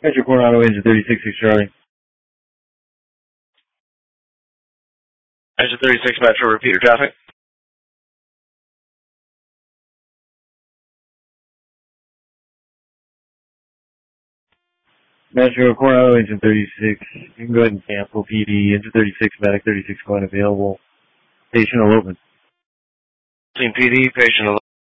Metro Coronado Engine 36 Charlie. Engine 36 Metro, repeat your traffic. Metro Coronado Engine 36. You can go ahead and cancel PD. Engine 36, Medic 36 going available. Patient elopement. Team PD, patient elopement.